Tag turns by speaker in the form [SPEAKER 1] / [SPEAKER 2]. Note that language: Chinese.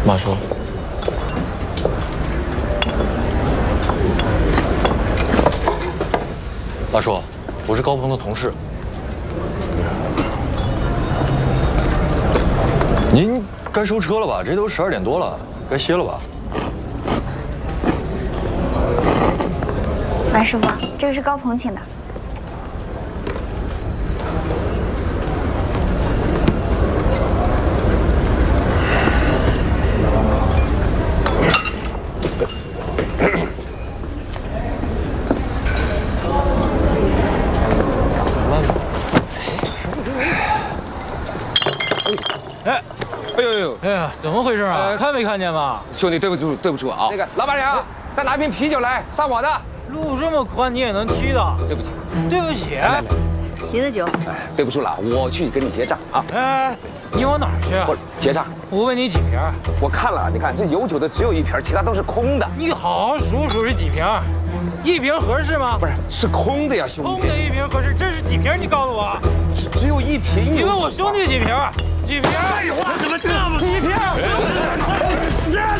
[SPEAKER 1] 马叔，马叔，我是高鹏的同事。您该收车了吧？这都12点多了，该歇了吧？
[SPEAKER 2] 马师傅，这个是高鹏请的。
[SPEAKER 3] 哎呀，怎么回事啊？看没看见吗？
[SPEAKER 4] 兄弟，对不住啊！那个老板娘，再拿瓶啤酒来，算我的。
[SPEAKER 3] 路这么宽，你也能踢的？
[SPEAKER 4] 对不起，
[SPEAKER 3] 对不起。
[SPEAKER 2] 您的酒。
[SPEAKER 4] 哎，对不住了，我去给你结账啊。
[SPEAKER 3] 哎，你往哪儿去？
[SPEAKER 4] 不是结账。
[SPEAKER 3] 我问你几瓶？
[SPEAKER 4] 我看了，你看这有酒的只有1瓶，其他都是空的。
[SPEAKER 3] 你好好数数是几瓶？1瓶合适吗？
[SPEAKER 4] 不是，是空的呀，兄弟。
[SPEAKER 3] 空的1瓶合适，这是几瓶？你告诉我。
[SPEAKER 4] 只有1瓶。
[SPEAKER 3] 你问我兄弟几瓶？几瓶？
[SPEAKER 5] 废话，怎么这么
[SPEAKER 4] 几瓶？